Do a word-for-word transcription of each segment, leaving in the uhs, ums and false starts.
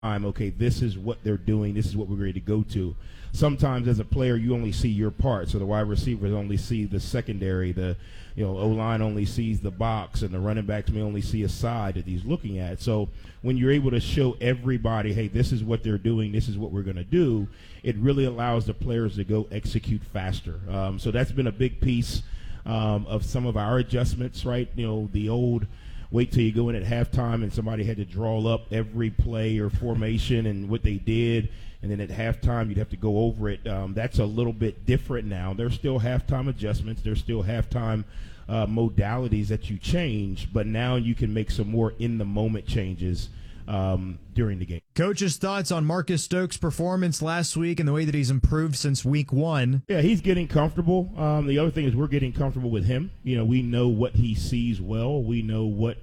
time, okay, this is what they're doing, this is what we're ready to go to. Sometimes as a player, you only see your part, so the wide receivers only see the secondary, the you know O-line only sees the box, and the running backs may only see a side that he's looking at. So when you're able to show everybody, hey, this is what they're doing, this is what we're going to do, it really allows the players to go execute faster. Um, so that's been a big piece um, of some of our adjustments, right? You know, the old wait till you go in at halftime and somebody had to draw up every play or formation and what they did, and then at halftime you'd have to go over it. Um, that's a little bit different now. There's still halftime adjustments. There's still halftime uh, modalities that you change, but now you can make some more in-the-moment changes um, during the game. Coach's thoughts on Marcus Stokes' performance last week and the way that he's improved since week one. Yeah, he's getting comfortable. Um, the other thing is we're getting comfortable with him. You know, we know what he sees well. We know what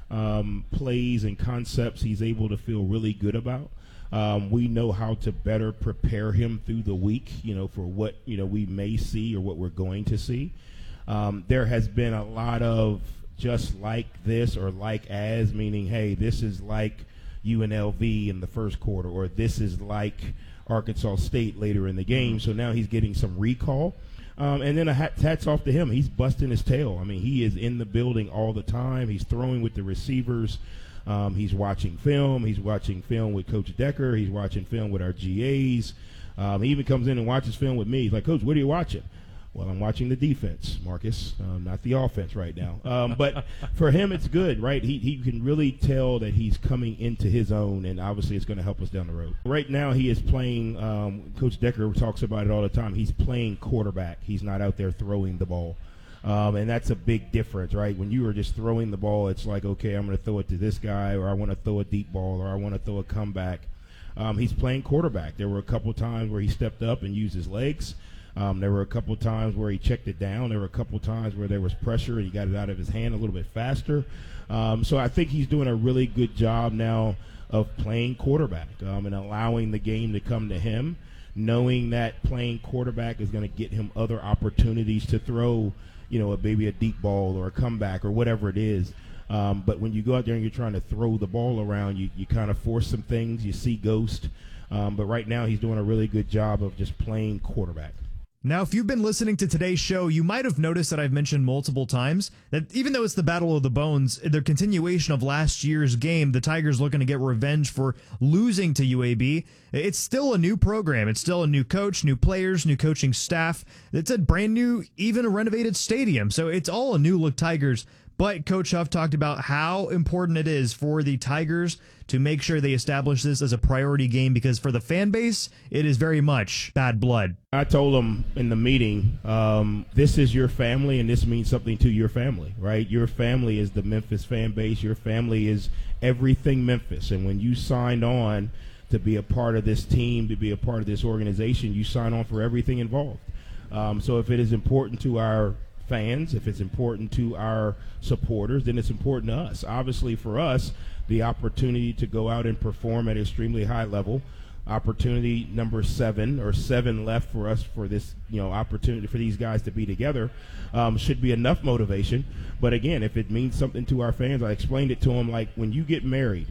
um, plays and concepts he's able to feel really good about. Um, we know how to better prepare him through the week, you know, for what, you know, we may see or what we're going to see. Um, there has been a lot of just like this or like as, meaning, hey, this is like U N L V in the first quarter, or this is like Arkansas State later in the game. So now he's getting some recall. Um, and then a hat, hats off to him. He's busting his tail. I mean, he is in the building all the time. He's throwing with the receivers. Um, he's watching film. He's watching film with Coach Decker. He's watching film with our G As. Um, he even comes in and watches film with me. He's like, Coach, what are you watching? Well, I'm watching the defense, Marcus, um, not the offense right now. Um, but for him, it's good, right? He he can really tell that he's coming into his own, and obviously it's going to help us down the road. Right now he is playing, um, Coach Decker talks about it all the time, he's playing quarterback. He's not out there throwing the ball. Um, and that's a big difference, right? When you are just throwing the ball, it's like, okay, I'm going to throw it to this guy, or I want to throw a deep ball, or I want to throw a comeback. Um, he's playing quarterback. There were a couple times where he stepped up and used his legs. Um, there were a couple times where he checked it down. There were a couple times where there was pressure and he got it out of his hand a little bit faster. Um, so I think he's doing a really good job now of playing quarterback um, and allowing the game to come to him, knowing that playing quarterback is going to get him other opportunities to throw, you know, a, maybe a deep ball or a comeback or whatever it is. Um, but when you go out there and you're trying to throw the ball around, you, you kind of force some things. You see ghost. Um, but right now he's doing a really good job of just playing quarterback. Now, if you've been listening to today's show, you might have noticed that I've mentioned multiple times that even though it's the Battle of the Bones, the continuation of last year's game, the Tigers looking to get revenge for losing to U A B, it's still a new program. It's still a new coach, new players, new coaching staff. It's a brand new, even a renovated stadium. So it's all a new look Tigers. But Coach Huff talked about how important it is for the Tigers to make sure they establish this as a priority game, because for the fan base, it is very much bad blood. I told them in the meeting, um, this is your family and this means something to your family, right? Your family is the Memphis fan base. Your family is everything Memphis. And when you signed on to be a part of this team, to be a part of this organization, you sign on for everything involved. Um, so if it is important to our fans, if it's important to our supporters, then it's important to us. Obviously for us, the opportunity to go out and perform at an extremely high level, opportunity number seven or seven left for us for this, you know, opportunity for these guys to be together um, should be enough motivation. But again, if it means something to our fans, I explained it to them like when you get married,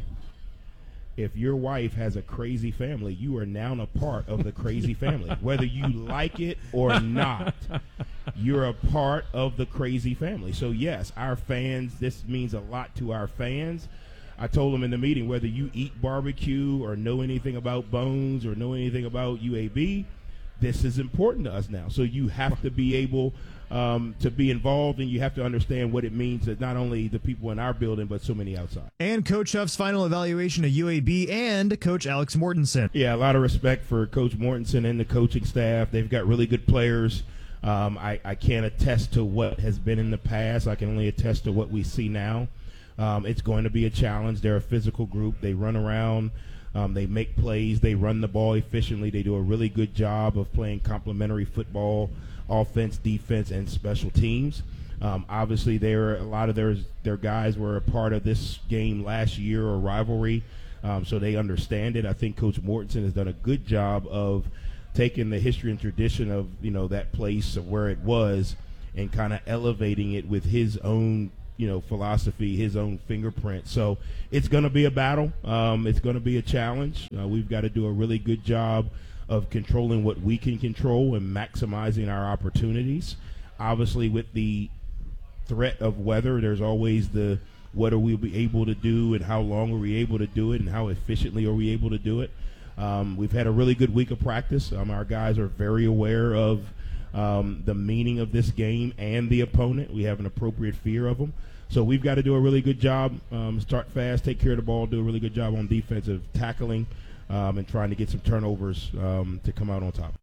if your wife has a crazy family, you are now a part of the crazy family. Whether you like it or not, you're a part of the crazy family. So, yes, our fans, this means a lot to our fans. I told them in the meeting, whether you eat barbecue or know anything about Bones or know anything about U A B, this is important to us now. So you have to be able um, to be involved, and you have to understand what it means to not only the people in our building, but so many outside. And Coach Huff's final evaluation of U A B and Coach Alex Mortensen. Yeah, a lot of respect for Coach Mortensen and the coaching staff. They've got really good players. Um, I, I can't attest to what has been in the past. I can only attest to what we see now. Um, it's going to be a challenge. They're a physical group. They run around. Um, they make plays. They run the ball efficiently. They do a really good job of playing complementary football, offense, defense, and special teams. Um, obviously, there a lot of their their guys were a part of this game last year or rivalry, um, so they understand it. I think Coach Mortensen has done a good job of taking the history and tradition of, you know, that place of where it was and kind of elevating it with his own you know, philosophy, his own fingerprint. So it's going to be a battle. Um, it's going to be a challenge. Uh, we've got to do a really good job of controlling what we can control and maximizing our opportunities. Obviously, with the threat of weather, there's always the what are we be able to do and how long are we able to do it and how efficiently are we able to do it. Um, we've had a really good week of practice. Um, our guys are very aware of um, the meaning of this game and the opponent. We have an appropriate fear of them. So we've got to do a really good job, um, start fast, take care of the ball, do a really good job on defensive tackling, um, and trying to get some turnovers um, to come out on top.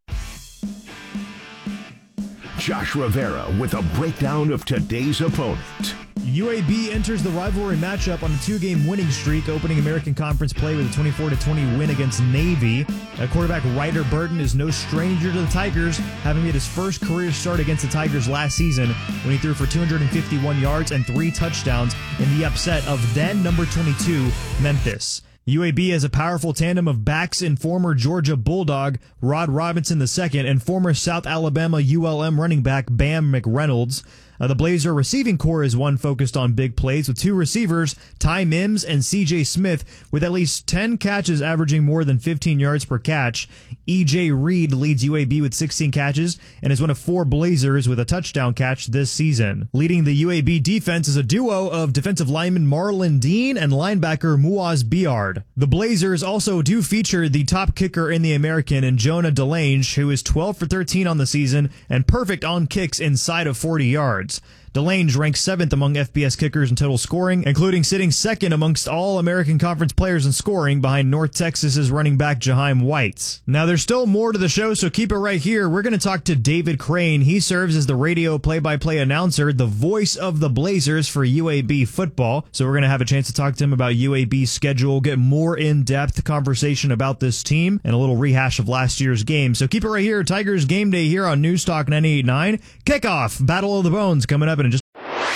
Josh Rivera with a breakdown of today's opponent. U A B enters the rivalry matchup on a two-game winning streak, opening American Conference play with a twenty-four to twenty win against Navy. Uh, quarterback Ryder Burton is no stranger to the Tigers, having made his first career start against the Tigers last season when he threw for two hundred fifty-one yards and three touchdowns in the upset of then number twenty-two, Memphis. U A B has a powerful tandem of backs in former Georgia Bulldog Rod Robinson the second and former South Alabama U L M running back Bam McReynolds. Uh, the Blazer receiving core is one focused on big plays with two receivers, Ty Mims and C J Smith, with at least ten catches averaging more than fifteen yards per catch. E J Reed leads U A B with sixteen catches and is one of four Blazers with a touchdown catch this season. Leading the U A B defense is a duo of defensive lineman Marlon Dean and linebacker Muaz Biard. The Blazers also do feature the top kicker in the American in Jonah Delange, who is twelve for thirteen on the season and perfect on kicks inside of forty yards. Delange ranks seventh among F B S kickers in total scoring, including sitting second amongst all American Conference players in scoring behind North Texas's running back Jaheim White. Now, there's still more to the show, so keep it right here. We're going to talk to David Crane. He serves as the radio play-by-play announcer, the voice of the Blazers for U A B football. So we're going to have a chance to talk to him about U A B's schedule, get more in-depth conversation about this team, and a little rehash of last year's game. So keep it right here. Tigers Game Day here on News Talk ninety-eight point nine. Kickoff, Battle of the Bones coming up in just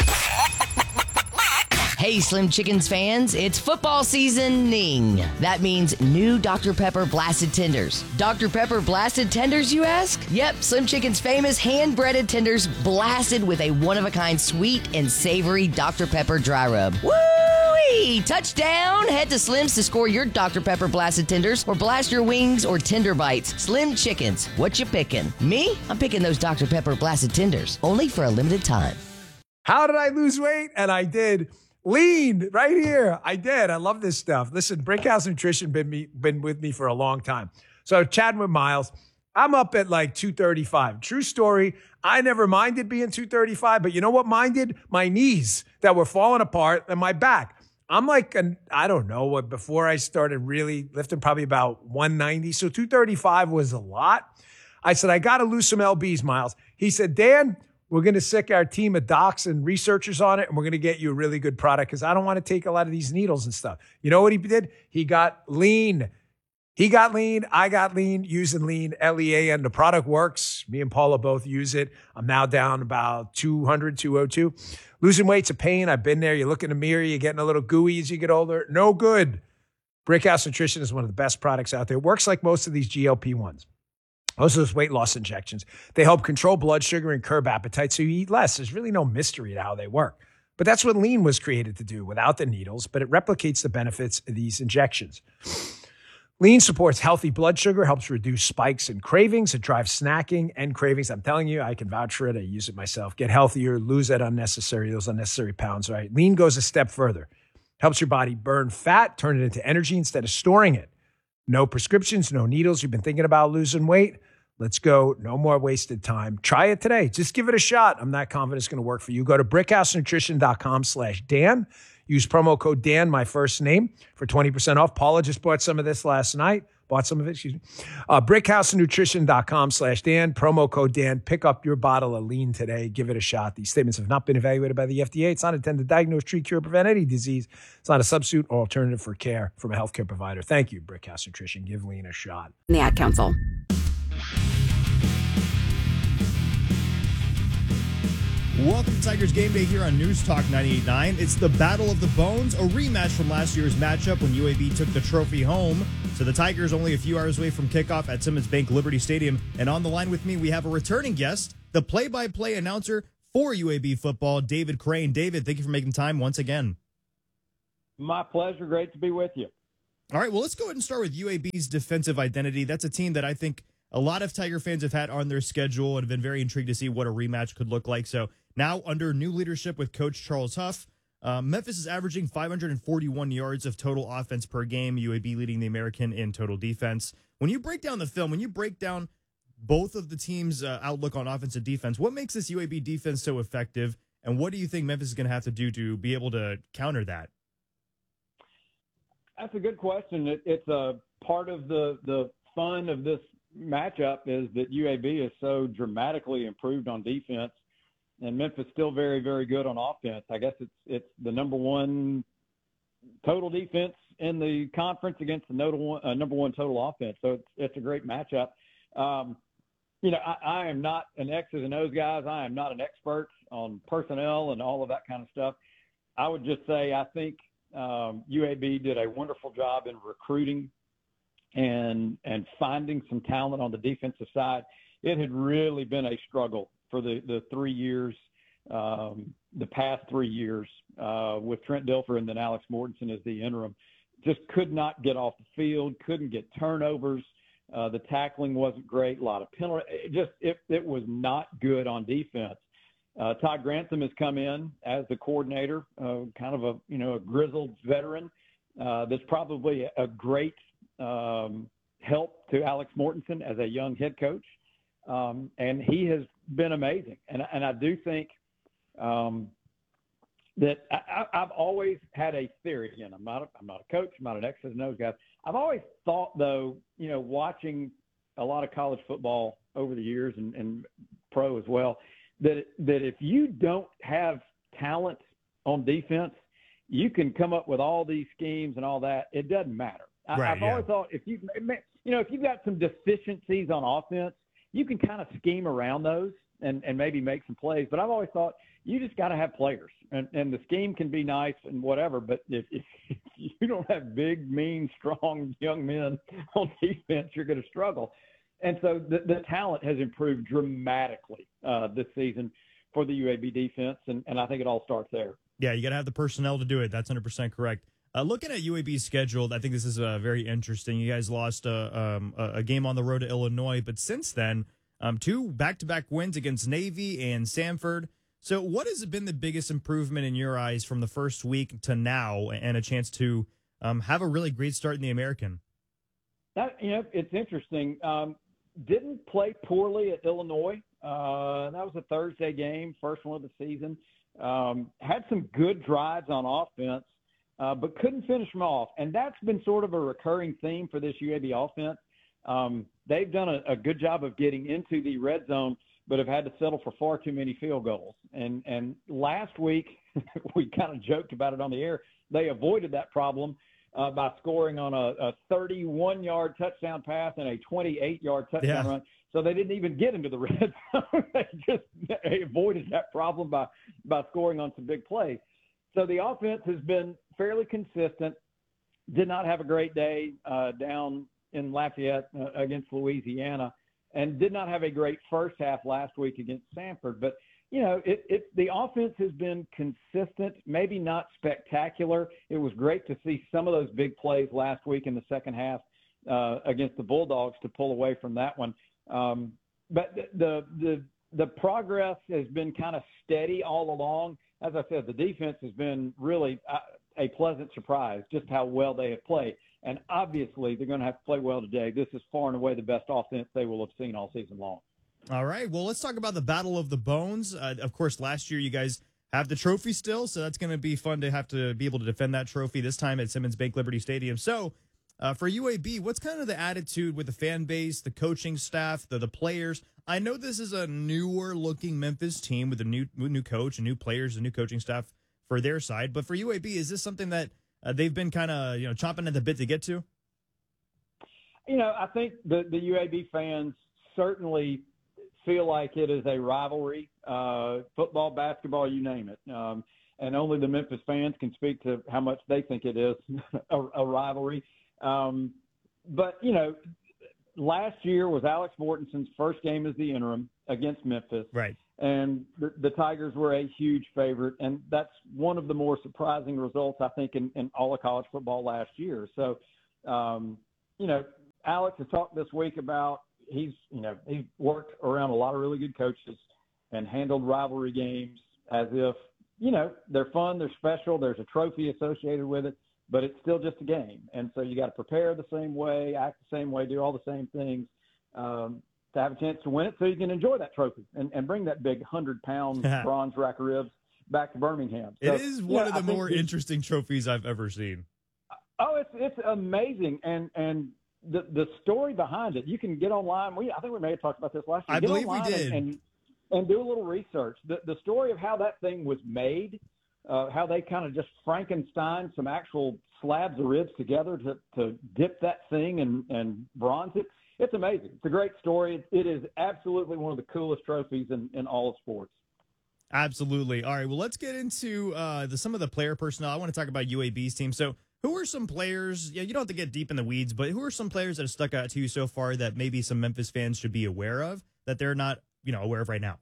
Hey, Slim Chickens fans, it's football seasoning. That means new Doctor Pepper Blasted Tenders. Doctor Pepper Blasted Tenders, you ask? Yep, Slim Chicken's famous hand-breaded tenders blasted with a one-of-a-kind sweet and savory Doctor Pepper dry rub. Woo-wee! Touchdown! Head to Slim's to score your Doctor Pepper Blasted Tenders or blast your wings or tender bites. Slim Chickens, what you picking? Me? I'm picking those Doctor Pepper Blasted Tenders, only for a limited time. How did I lose weight? And I did. Lean right here. I did. I love this stuff. Listen, Brickhouse Nutrition been me been with me for a long time. So chatting with Miles, I'm up at like two thirty-five. True story. I never minded being two thirty-five, but you know what minded? My knees that were falling apart and my back. I'm like, an, I don't know what, before I started really lifting, probably about one ninety. So two thirty-five was a lot. I said, I got to lose some L Bs, Miles. He said, Dan, we're going to sick our team of docs and researchers on it, and we're going to get you a really good product because I don't want to take a lot of these needles and stuff. You know what he did? He got lean. He got lean. I got lean using lean, L E A, and the product works. Me and Paula both use it. I'm now down about two hundred, two oh two. Losing weight's a pain. I've been there. You look in the mirror, you're getting a little gooey as you get older. No good. Brickhouse Nutrition is one of the best products out there. It works like most of these G L P ones. Most of those weight loss injections, they help control blood sugar and curb appetite so you eat less. There's really no mystery to how they work. But that's what lean was created to do without the needles, but it replicates the benefits of these injections. Lean supports healthy blood sugar, helps reduce spikes and cravings. It drives snacking and cravings. I'm telling you, I can vouch for it. I use it myself. Get healthier, lose that unnecessary, those unnecessary pounds, right? Lean goes a step further. Helps your body burn fat, turn it into energy instead of storing it. No prescriptions, no needles. You've been thinking about losing weight? Let's go. No more wasted time. Try it today. Just give it a shot. I'm not confident it's going to work for you. Go to brickhousenutrition.com slash Dan. Use promo code Dan, my first name, for twenty percent off. Paula just bought some of this last night. Bought some of it, excuse me. Uh, brickhousenutrition.com slash Dan. Promo code Dan. Pick up your bottle of lean today. Give it a shot. These statements have not been evaluated by the F D A. It's not intended to diagnose, treat, cure, prevent any disease. It's not a substitute or alternative for care from a healthcare provider. Thank you, Brickhouse Nutrition. Give lean a shot. The Ad Council. Welcome to Tigers Game Day here on News Talk ninety-eight point nine. It's the Battle of the Bones, a rematch from last year's matchup when U A B took the trophy home. So the Tigers only a few hours away from kickoff at Simmons Bank Liberty Stadium. And on the line with me, we have a returning guest, the play-by-play announcer for U A B football, David Crane. David, thank you for making time once again. My pleasure. Great to be with you. All right, well, let's go ahead and start with U A B's defensive identity. That's a team that I think a lot of Tiger fans have had on their schedule and have been very intrigued to see what a rematch could look like. So now under new leadership with Coach Charles Huff, uh, Memphis is averaging five hundred forty-one yards of total offense per game, U A B leading the American in total defense. When you break down the film, when you break down both of the teams' uh, outlook on offense and defense, what makes this U A B defense so effective, and what do you think Memphis is going to have to do to be able to counter that? That's a good question. It, it's a part of the, the fun of this matchup is that U A B is so dramatically improved on defense, and Memphis still very, very good on offense. I guess it's it's the number one total defense in the conference against the number one, uh, number one total offense. So it's, it's a great matchup. Um, you know, I, I am not an X's and O's guys. I am not an expert on personnel and all of that kind of stuff. I would just say I think um, U A B did a wonderful job in recruiting and and finding some talent on the defensive side. It had really been a struggle for the, the three years, um, the past three years uh, with Trent Dilfer and then Alex Mortensen as the interim. Just could not get off the field, couldn't get turnovers. Uh, the tackling wasn't great, a lot of penalties. It just it, it was not good on defense. Uh, Todd Grantham has come in as the coordinator, uh, kind of a you know a grizzled veteran. Uh, that's probably a, a great um, help to Alex Mortensen as a young head coach, um, and he has been amazing. And and I do think um, that I, I've always had a theory. Again, I'm not a, I'm not a coach, I'm not an X's and O's guy. I've always thought, though, you know, watching a lot of college football over the years and, and pro as well, that that if you don't have talent on defense, you can come up with all these schemes and all that. It doesn't matter. I, right, I've yeah. always thought if you, you know, if you've got some deficiencies on offense, you can kind of scheme around those and, and maybe make some plays. But I've always thought you just got to have players, and, and the scheme can be nice and whatever. But if, if you don't have big, mean, strong young men on defense, you're going to struggle. And so the, the talent has improved dramatically uh, this season for the U A B defense, and, and I think it all starts there. Yeah, you got to have the personnel to do it. That's one hundred percent correct. Uh, looking at U A B's schedule, I think this is uh, very interesting. You guys lost uh, um, a, a game on the road to Illinois, but since then, um, two back-to-back wins against Navy and Samford. So what has been the biggest improvement in your eyes from the first week to now and a chance to um, have a really great start in the American? That, you know, it's interesting. Um, didn't play poorly at Illinois. Uh, that was a Thursday game, first one of the season. Um, had some good drives on offense, uh, but couldn't finish them off. And that's been sort of a recurring theme for this U A B offense. Um, they've done a, a good job of getting into the red zone, but have had to settle for far too many field goals. And, and last week, we kind of joked about it on the air. They avoided that problem uh, by scoring on a, a thirty-one-yard touchdown pass and a twenty-eight-yard touchdown Yeah. run. So they didn't even get into the red zone. They just they avoided that problem by, by scoring on some big plays. So the offense has been fairly consistent. Did not have a great day uh, down in Lafayette uh, against Louisiana, and did not have a great first half last week against Samford. But, you know, it, it the offense has been consistent, maybe not spectacular. It was great to see some of those big plays last week in the second half uh, against the Bulldogs to pull away from that one. Um, but the, the the the progress has been kind of steady all along. As I said, the defense has been really a pleasant surprise, just how well they have played. And obviously, they're going to have to play well today. This is far and away the best offense they will have seen all season long. All right, well, let's talk about the Battle of the Bones. Uh, of course, last year you guys have the trophy still, so that's going to be fun to have to be able to defend that trophy this time at Simmons Bank Liberty Stadium. So, Uh, for U A B, what's kind of the attitude with the fan base, the coaching staff, the, the players? I know this is a newer-looking Memphis team with a new new coach and new players and new coaching staff for their side. But for U A B, is this something that uh, they've been kind of you know chomping at the bit to get to? You know, I think the, the U A B fans certainly feel like it is a rivalry, uh, football, basketball, you name it. Um, and only the Memphis fans can speak to how much they think it is a, a rivalry. Um, but, you know, last year was Alex Mortensen's first game as the interim against Memphis. Right. and the, the Tigers were a huge favorite, and that's one of the more surprising results, I think, in, in all of college football last year. So, um, you know, Alex has talked this week about he's, you know, he's worked around a lot of really good coaches and handled rivalry games as if, you know, they're fun, they're special, there's a trophy associated with it, but it's still just a game. And so you got to prepare the same way, act the same way, do all the same things. Um, to have a chance to win it so you can enjoy that trophy and, and bring that big one hundred pound bronze rack of ribs back to Birmingham. So, it is one yeah, of the I more interesting trophies I've ever seen. Oh, it's it's amazing. And and the the story behind it, you can get online. We I think we may have talked about this last year. I get believe we online did. And, and, and do a little research. The, the story of how that thing was made, uh, how they kind of just Frankenstein some actual slabs of ribs together to, to dip that thing and, and bronze it. It's amazing. It's a great story. It is absolutely one of the coolest trophies in, in all of sports. Absolutely. All right, well, let's get into uh, the, some of the player personnel. I want to talk about U A B's team. So who are some players, yeah, you don't have to get deep in the weeds, but who are some players that have stuck out to you so far that maybe some Memphis fans should be aware of that they're not, you know, aware of right now?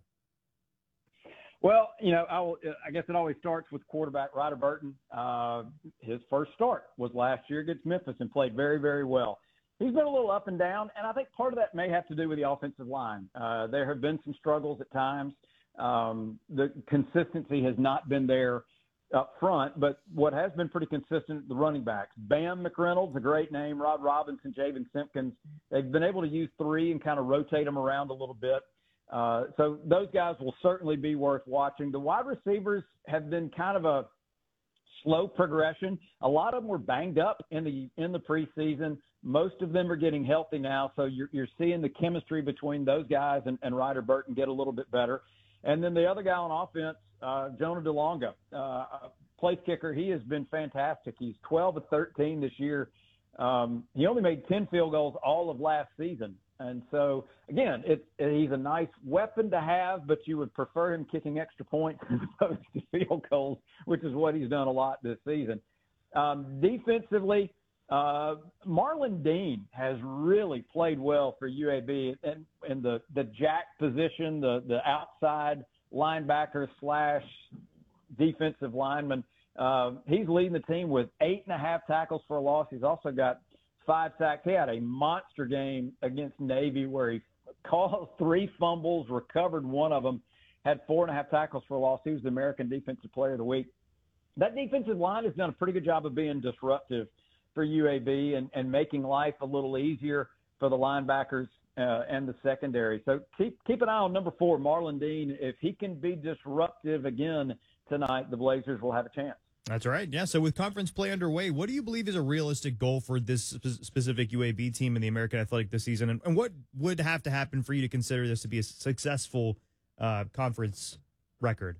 Well, you know, I, will, I guess it always starts with quarterback Ryder Burton. Uh, his first start was last year against Memphis and played very, very well. He's been a little up and down, and I think part of that may have to do with the offensive line. Uh, there have been some struggles at times. Um, the consistency has not been there up front, but what has been pretty consistent, the running backs. Bam McReynolds, a great name, Rod Robinson, Javen Simpkins. They've been able to use three and kind of rotate them around a little bit. Uh, so those guys will certainly be worth watching. The wide receivers have been kind of a slow progression. A lot of them were banged up in the in the preseason. Most of them are getting healthy now, so you're, you're seeing the chemistry between those guys and, and Ryder Burton get a little bit better. And then the other guy on offense, uh, Jonah DeLonga, uh, place kicker, he has been fantastic. He's twelve of thirteen this year. Um, he only made ten field goals all of last season. And so, again, it, it, he's a nice weapon to have, but you would prefer him kicking extra points as opposed to field goals, which is what he's done a lot this season. Um, defensively, uh, Marlon Dean has really played well for U A B in, in the, the jack position, the, the outside linebacker slash defensive lineman. Uh, he's leading the team with eight and a half tackles for a loss. He's also got five sacks. He had a monster game against Navy where he caused three fumbles, recovered one of them, had four and a half tackles for a loss. He was the American Defensive Player of the Week. That defensive line has done a pretty good job of being disruptive for U A B and, and making life a little easier for the linebackers uh, and the secondary. So keep keep an eye on number four, Marlon Dean. If he can be disruptive again tonight, the Blazers will have a chance. That's right. Yeah. So with conference play underway, what do you believe is a realistic goal for this spe- specific U A B team in the American Athletic this season? And, and what would have to happen for you to consider this to be a successful uh, conference record?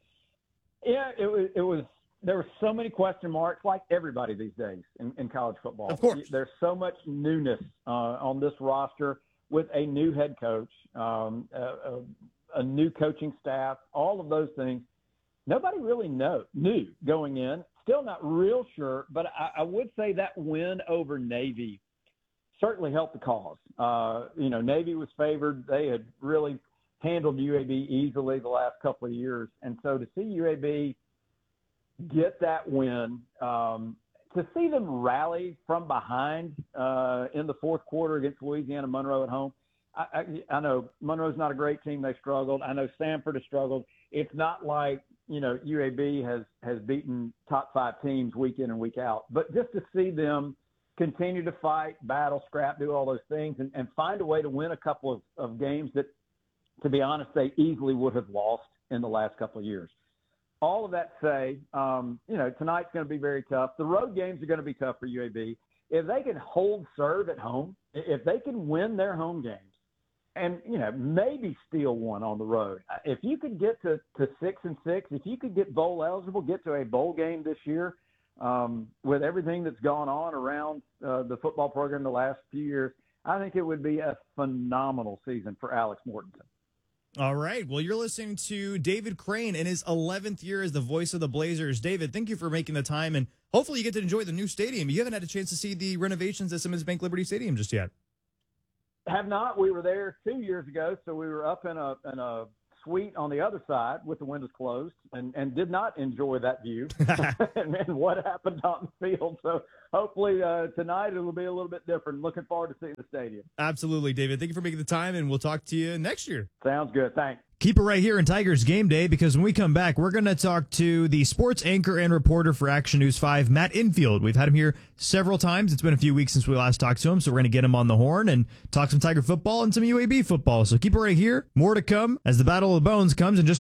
Yeah, it was, it was, there were so many question marks like everybody these days in, in college football. Of course. There's so much newness uh, on this roster with a new head coach, um, a, a, a new coaching staff, all of those things. Nobody really know, knew going in. Still not real sure, but I, I would say that win over Navy certainly helped the cause. Uh, you know, Navy was favored. They had really handled U A B easily the last couple of years. And so to see U A B get that win, um, to see them rally from behind uh, in the fourth quarter against Louisiana Monroe at home, I, I, I know Monroe's not a great team. They struggled. I know Samford has struggled. It's not like, you know, U A B has, has beaten top five teams week in and week out. But just to see them continue to fight, battle, scrap, do all those things, and, and find a way to win a couple of, of games that, to be honest, they easily would have lost in the last couple of years. All of that to say, um, you know, tonight's going to be very tough. The road games are going to be tough for U A B. If they can hold serve at home, if they can win their home games, and, you know, maybe steal one on the road. If you could get to, to six and six, if you could get bowl eligible, get to a bowl game this year, um, with everything that's gone on around uh, the football program the last few years, I think it would be a phenomenal season for Alex Mortensen. All right. Well, you're listening to David Crane in his eleventh year as the voice of the Blazers. David, thank you for making the time, and hopefully you get to enjoy the new stadium. You haven't had a chance to see the renovations at Simmons Bank Liberty Stadium just yet. Have not. We were there two years ago, so we were up in a in a suite on the other side with the windows closed and, and did not enjoy that view and, and what happened out in the field. So hopefully uh, tonight it'll be a little bit different. Looking forward to seeing the stadium. Absolutely, David. Thank you for making the time, and we'll talk to you next year. Sounds good. Thanks. Keep it right here in Tigers Game Day, because when we come back, we're going to talk to the sports anchor and reporter for Action News five, Matt Infield. We've had him here several times. It's been a few weeks since we last talked to him, so we're going to get him on the horn and talk some Tiger football and some U A B football. So keep it right here. More to come as the Battle of the Bones comes in just...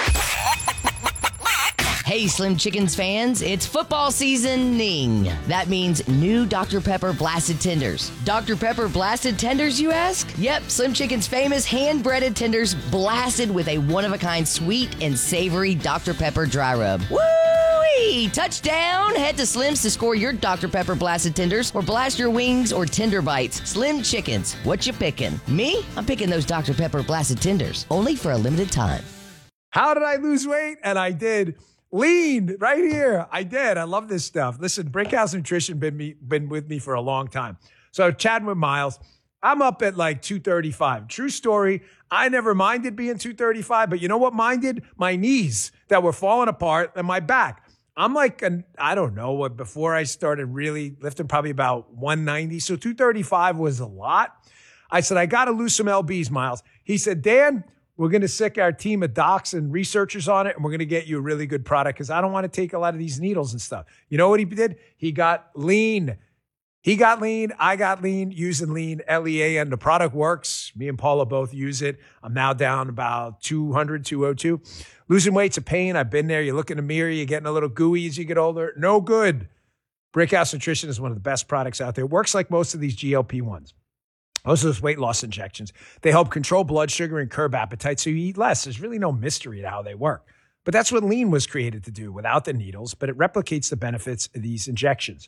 Hey, Slim Chickens fans, it's football seasoning. That means new Doctor Pepper Blasted Tenders. Doctor Pepper Blasted Tenders, you ask? Yep, Slim Chicken's famous hand-breaded tenders blasted with a one-of-a-kind sweet and savory Doctor Pepper dry rub. Woo-wee! Touchdown! Head to Slim's to score your Doctor Pepper Blasted Tenders or blast your wings or tender bites. Slim Chickens, what you picking? Me? I'm picking those Doctor Pepper Blasted Tenders, only for a limited time. How did I lose weight? And I did. Lean right here. I did. I love this stuff. Listen, Brickhouse Nutrition been me been with me for a long time. So chatting with Miles, I'm up at like two thirty-five. True story. I never minded being two thirty-five, but you know what minded? My knees that were falling apart and my back. I'm like, an, I don't know what, before I started really lifting, probably about one ninety. So two thirty-five was a lot. I said, I got to lose some L Bs, Miles. He said, Dan, we're going to sick our team of docs and researchers on it, and we're going to get you a really good product because I don't want to take a lot of these needles and stuff. You know what he did? He got lean. He got lean. I got lean using lean, L E A, and the product works. Me and Paula both use it. I'm now down about two hundred, two oh two. Losing weight's a pain. I've been there. You look in the mirror, you're getting a little gooey as you get older. No good. Brickhouse Nutrition is one of the best products out there. It works like most of these G L P ones. Most of those weight loss injections, they help control blood sugar and curb appetite so you eat less. There's really no mystery to how they work. But that's what lean was created to do without the needles, but it replicates the benefits of these injections.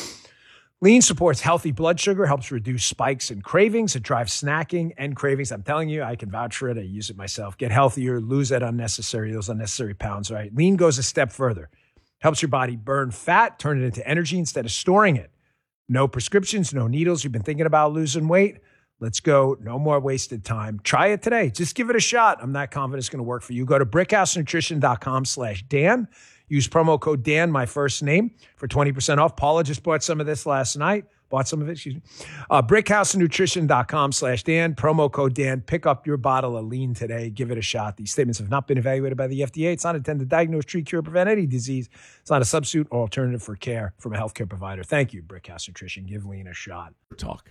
Lean supports healthy blood sugar, helps reduce spikes and cravings. It drives snacking and cravings. I'm telling you, I can vouch for it. I use it myself. Get healthier, lose that unnecessary, those unnecessary pounds, right? Lean goes a step further. Helps your body burn fat, turn it into energy instead of storing it. No prescriptions, no needles. You've been thinking about losing weight? Let's go. No more wasted time. Try it today. Just give it a shot. I'm not confident it's going to work for you. Go to brickhousenutrition.com slash Dan. Use promo code Dan, my first name, for twenty percent off. Paula just bought some of this last night. Bought some of it, excuse me. Uh, brickhousenutrition.com slash Dan. Promo code Dan. Pick up your bottle of lean today. Give it a shot. These statements have not been evaluated by the F D A. It's not intended to diagnose, treat, cure, prevent any disease. It's not a substitute or alternative for care from a healthcare provider. Thank you, Brickhouse Nutrition. Give lean a shot. Talk.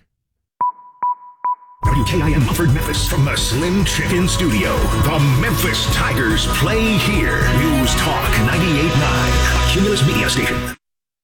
W K I M Mumford, Memphis, from the Slim Chicken Studio. The Memphis Tigers play here. News Talk ninety-eight point nine, a Cumulus Media Station.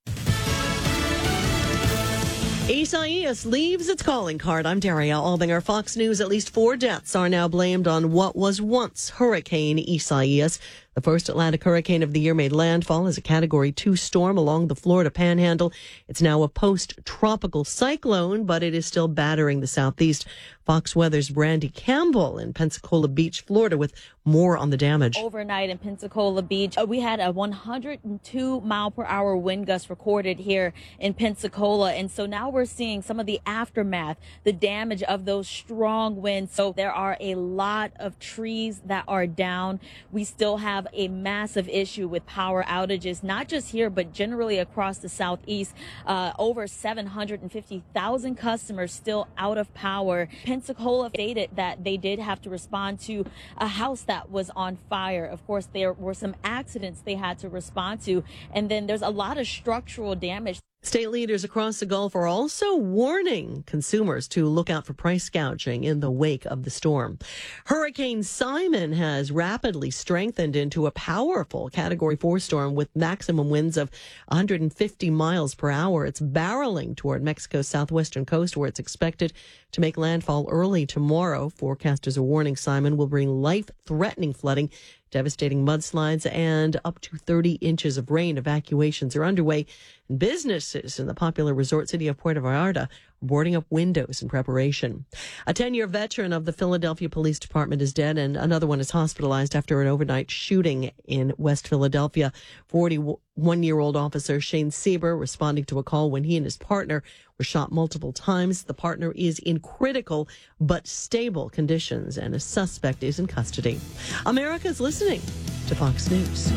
Isaias leaves its calling card. I'm Daria Albinger. Fox News, at least four deaths are now blamed on what was once Hurricane Isaias. The first Atlantic hurricane of the year made landfall as a Category two storm along the Florida Panhandle. It's now a post-tropical cyclone, but it is still battering the southeast. Fox Weather's Brandy Campbell in Pensacola Beach, Florida, with more on the damage. Overnight in Pensacola Beach, uh, we had a one hundred two mile per hour wind gust recorded here in Pensacola. And so now we're seeing some of the aftermath, the damage of those strong winds. So there are a lot of trees that are down. We still have a massive issue with power outages, not just here, but generally across the southeast. Uh, over seven hundred fifty thousand customers still out of power. Pensacola stated that they did have to respond to a house that was on fire. Of course, there were some accidents they had to respond to, and then there's a lot of structural damage. State leaders across the Gulf are also warning consumers to look out for price gouging in the wake of the storm. Hurricane Simon has rapidly strengthened into a powerful Category four storm with maximum winds of one hundred fifty miles per hour. It's barreling toward Mexico's southwestern coast, where it's expected to make landfall early tomorrow. Forecasters are warning Simon will bring life-threatening flooding, devastating mudslides, and up to thirty inches of rain. Evacuations are underway And businesses in the popular resort city of Puerto Vallarta are boarding up windows in preparation. A ten-year veteran of the Philadelphia Police Department is dead, and another one is hospitalized after an overnight shooting in West Philadelphia. forty-one-year-old officer Shane Sieber responding to a call when he and his partner were shot multiple times. The partner is in critical but stable conditions, and a suspect is in custody. America's listening to Fox News.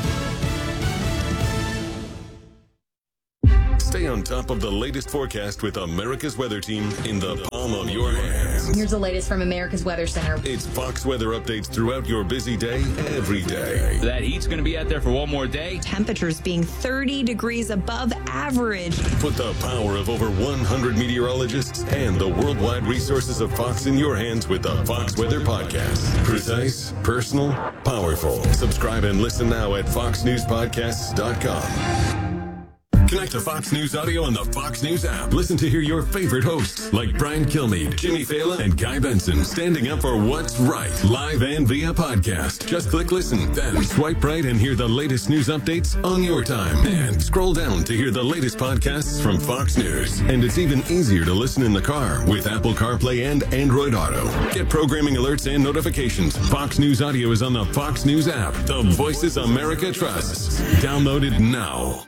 Stay on top of the latest forecast with America's Weather Team in the palm of your hands. Here's the latest from America's Weather Center. It's Fox weather updates throughout your busy day, every day. That heat's going to be out there for one more day. Temperatures being thirty degrees above average. Put the power of over one hundred meteorologists and the worldwide resources of Fox in your hands with the Fox Weather Podcast. Precise, personal, powerful. Subscribe and listen now at fox news podcasts dot com. Connect to Fox News Audio on the Fox News app. Listen to hear your favorite hosts like Brian Kilmeade, Jimmy Fallon, and Guy Benson standing up for what's right, live and via podcast. Just click listen, then swipe right and hear the latest news updates on your time. And scroll down to hear the latest podcasts from Fox News. And it's even easier to listen in the car with Apple CarPlay and Android Auto. Get programming alerts and notifications. Fox News Audio is on the Fox News app. The voices America trusts. Download it now.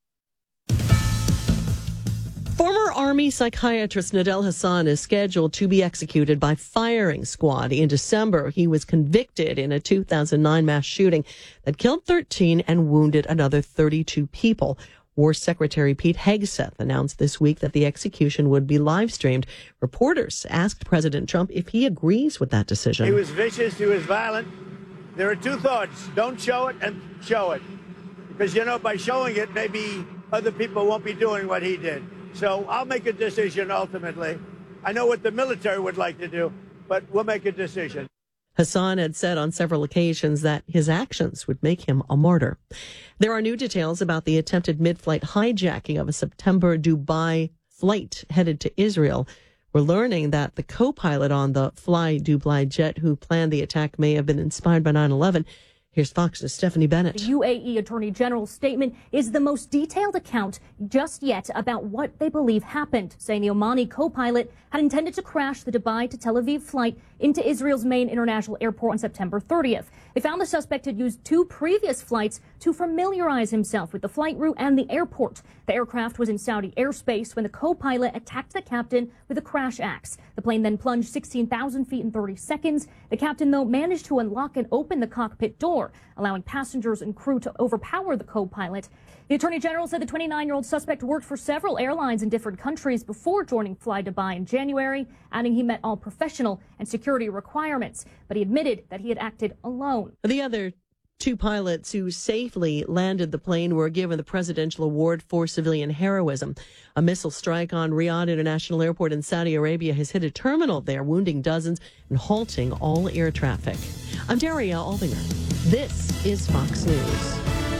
Former Army psychiatrist Nadel Hassan is scheduled to be executed by firing squad in December. He was convicted in a two thousand nine mass shooting that killed thirteen and wounded another thirty-two people. War Secretary Pete Hegseth announced this week that the execution would be live streamed. Reporters asked President Trump if he agrees with that decision. He was vicious. He was violent. There are two thoughts. Don't show it and show it. Because, you know, by showing it, maybe other people won't be doing what he did. So I'll make a decision ultimately. I know what the military would like to do, but we'll make a decision. Hassan had said on several occasions that his actions would make him a martyr. There are new details about the attempted mid-flight hijacking of a September Dubai flight headed to Israel. We're learning that the co-pilot on the Fly Dubai jet who planned the attack may have been inspired by nine eleven. Here's Fox's Stephanie Bennett. The U A E Attorney General's statement is the most detailed account just yet about what they believe happened, saying the Omani co-pilot had intended to crash the Dubai to Tel Aviv flight into Israel's main international airport on September thirtieth. They found the suspect had used two previous flights to familiarize himself with the flight route and the airport. The aircraft was in Saudi airspace when the co-pilot attacked the captain with a crash axe. The plane then plunged sixteen thousand feet in thirty seconds. The captain, though, managed to unlock and open the cockpit door, allowing passengers and crew to overpower the co-pilot. The Attorney General said the twenty-nine-year-old suspect worked for several airlines in different countries before joining Fly Dubai in January, adding he met all professional and security requirements, but he admitted that he had acted alone. The other two pilots who safely landed the plane were given the Presidential Award for Civilian Heroism. A missile strike on Riyadh International Airport in Saudi Arabia has hit a terminal there, wounding dozens and halting all air traffic. I'm Daria Aldinger. This is Fox News.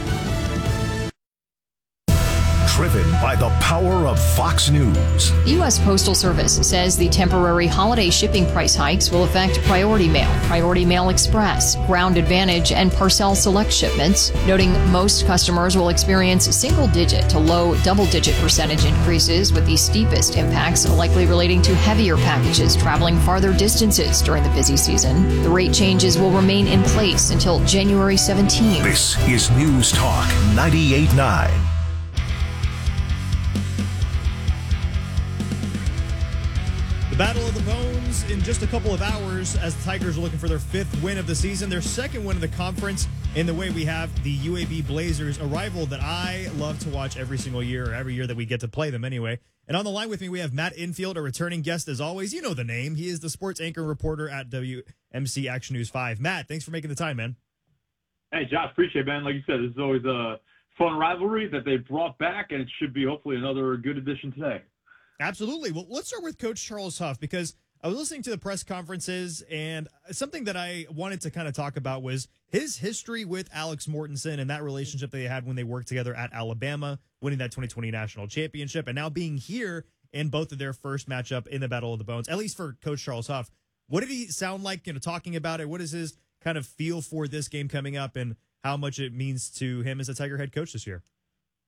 Driven by the power of Fox News. The U S Postal Service says the temporary holiday shipping price hikes will affect Priority Mail, Priority Mail Express, Ground Advantage, and Parcel Select shipments, noting most customers will experience single-digit to low double-digit percentage increases, with the steepest impacts likely relating to heavier packages traveling farther distances during the busy season. The rate changes will remain in place until January seventeenth. This is News Talk ninety-eight point nine. Battle of the Bones in just a couple of hours as the Tigers are looking for their fifth win of the season, their second win of the conference, in the way we have the U A B Blazers, a rival that I love to watch every single year, or every year that we get to play them anyway. And on the line with me, we have Matt Infield, a returning guest as always. You know the name. He is the sports anchor reporter at W M C Action News five. Matt, thanks for making the time, man. Hey, Josh, appreciate it, man. Like you said, this is always a fun rivalry that they brought back, and it should be hopefully another good addition today. Absolutely. Well, let's start with Coach Charles Huff, because I was listening to the press conferences, and something that I wanted to kind of talk about was his history with Alex Mortensen and that relationship they had when they worked together at Alabama, winning that twenty twenty national championship, and now being here in both of their first matchup in the Battle of the Bones, at least for Coach Charles Huff. What did he sound like, you know, talking about it? What is his kind of feel for this game coming up and how much it means to him as a Tiger head coach this year?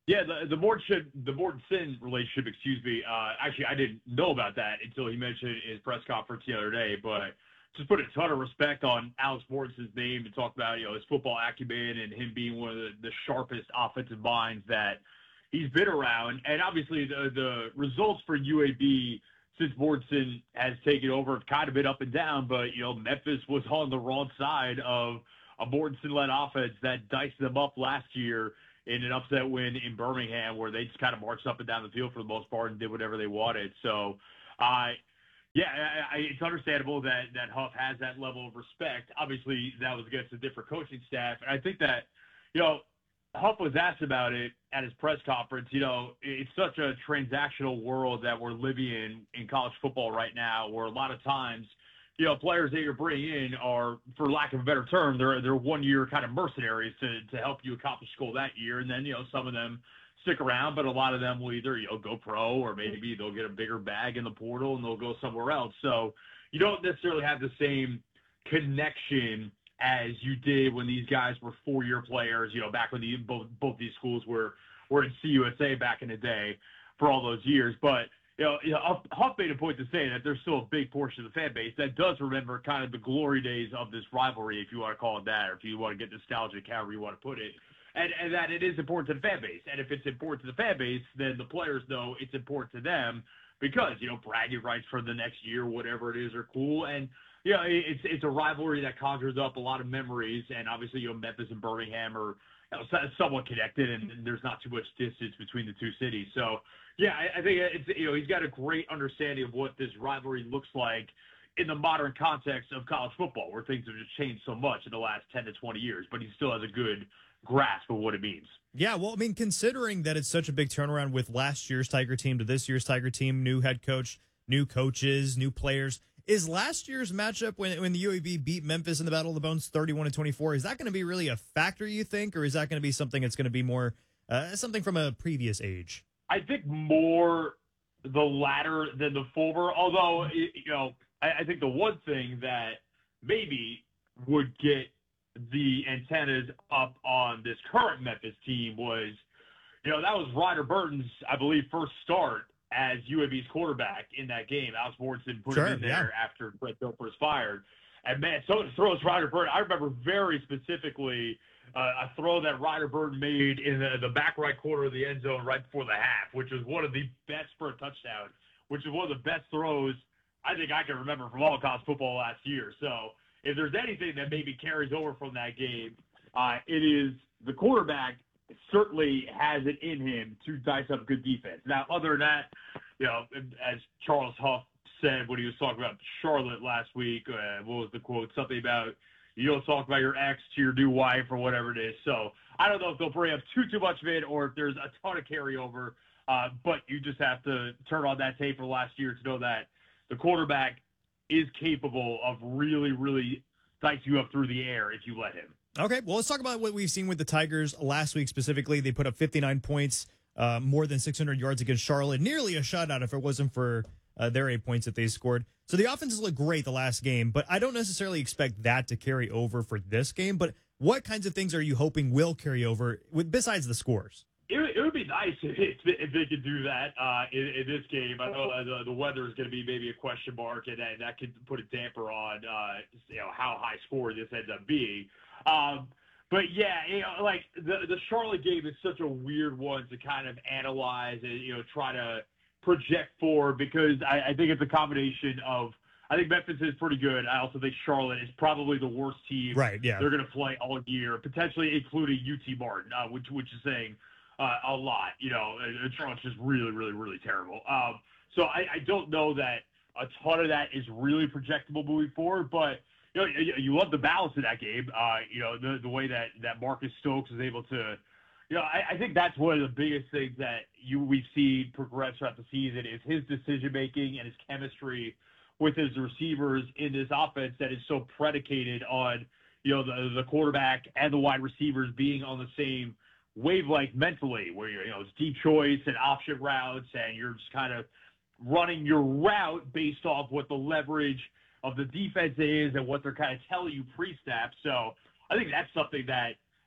Yeah, the the Morton the Mortensen relationship, excuse me. Uh, actually, I didn't know about that until he mentioned it in his press conference the other day. But just put a ton of respect on Alex Mortensen's name and talk about you know his football acumen and him being one of the, the sharpest offensive minds that he's been around. And obviously, the the results for U A B since Mortensen has taken over have kind of been up and down. But you know, Memphis was on the wrong side of a Mortensen-led offense that diced them up last year in an upset win in Birmingham, where they just kind of marched up and down the field for the most part and did whatever they wanted. So, uh, yeah, I, I, it's understandable that, that Huff has that level of respect. Obviously, that was against a different coaching staff. And I think that, you know, Huff was asked about it at his press conference. You know, it's such a transactional world that we're living in in college football right now, where a lot of times, you know, players that you're bringing in are, for lack of a better term, they're they're one-year kind of mercenaries to to help you accomplish goal that year. And then, you know, some of them stick around, but a lot of them will either, you know, go pro or maybe they'll get a bigger bag in the portal and they'll go somewhere else. So you don't necessarily have the same connection as you did when these guys were four-year players, you know, back when the, both both these schools were, were in C U S A back in the day for all those years. But You know, you know, Huff made a point to say that there's still a big portion of the fan base that does remember kind of the glory days of this rivalry, if you want to call it that, or if you want to get nostalgic, however you want to put it, and, and that it is important to the fan base. And if it's important to the fan base, then the players know it's important to them because, you know, bragging rights for the next year, whatever it is, are cool. And, you know, it's, it's a rivalry that conjures up a lot of memories. And obviously, you know, Memphis and Birmingham are, you know, somewhat connected, and, and there's not too much distance between the two cities. So, yeah, I, I think it's, you know, he's got a great understanding of what this rivalry looks like in the modern context of college football, where things have just changed so much in the last ten to twenty years, but he still has a good grasp of what it means. Yeah, well, I mean, considering that it's such a big turnaround with last year's Tiger team to this year's Tiger team, new head coach, new coaches, new players, is last year's matchup when when the U A B beat Memphis in the Battle of the Bones thirty-one to twenty-four, is that going to be really a factor, you think, or is that going to be something that's going to be more uh, something from a previous age? I think more the latter than the former, although, you know, I, I think the one thing that maybe would get the antennas up on this current Memphis team was, you know, that was Ryder Burton's, I believe, first start as U A B's quarterback in that game. Alex Mortensen put sure, him in there yeah. after Brett Gilbert was fired. And, man, so it throws Ryder Burton. I remember very specifically uh, a throw that Ryder Burton made in the, the back right corner of the end zone right before the half, which was one of the best for a touchdown, which is one of the best throws I think I can remember from all college football last year. So if there's anything that maybe carries over from that game, uh, it is the quarterback certainly has it in him to dice up good defense. Now, other than that, you know, as Charles Huff said when he was talking about Charlotte last week, uh, what was the quote? Something about you don't talk about your ex to your new wife or whatever it is. So I don't know if they'll bring up too, too much of it or if there's a ton of carryover, uh, but you just have to turn on that tape for last year to know that the quarterback is capable of really, really dicing you up through the air if you let him. Okay, well, let's talk about what we've seen with the Tigers last week specifically. They put up fifty-nine points, uh, more than six hundred yards against Charlotte. Nearly a shutout if it wasn't for uh, their eight points that they scored. So the offenses look great the last game, but I don't necessarily expect that to carry over for this game. But what kinds of things are you hoping will carry over with, besides the scores? It, it would be nice if, if they could do that uh, in, in this game. I know the, the weather is going to be maybe a question mark, and that, that could put a damper on uh, you know how high score this ends up being. Um, but yeah, you know, like the the Charlotte game is such a weird one to kind of analyze and you know try to project for because I, I think it's a combination of I think Memphis is pretty good. I also think Charlotte is probably the worst team. Right. Yeah. They're going to play all year, potentially including U T Martin, uh, which which is saying uh, a lot. You know, and Charlotte's just really, really, really terrible. Um, so I, I don't know that a ton of that is really projectable moving forward, but. You know, you love the balance of that game. Uh, you know, the the way that, that Marcus Stokes is able to, you know, I, I think that's one of the biggest things that you we've seen progress throughout the season is his decision making and his chemistry with his receivers in this offense that is so predicated on, you know, the the quarterback and the wide receivers being on the same wavelength mentally, where you're, you know, it's deep choice and option routes, and you're just kind of running your route based off what the leverage of the defense is and what they're kind of telling you pre-snap. So I think that's something that